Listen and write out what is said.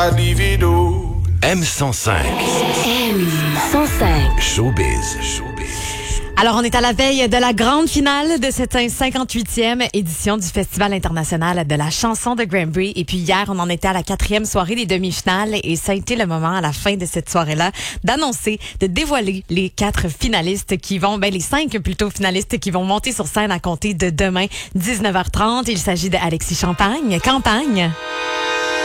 la libido. M105. M105. Showbiz. Alors, on est à la veille de la grande finale de cette 58e édition du Festival international de la chanson de Granby. Et puis hier, on en était à la 4e soirée des demi-finales et ça a été le moment à la fin de cette soirée-là d'annoncer, de dévoiler les 4 finalistes qui vont, les 5 plutôt finalistes qui vont monter sur scène à compter de demain 19h30. Il s'agit d'Alexis Campagne.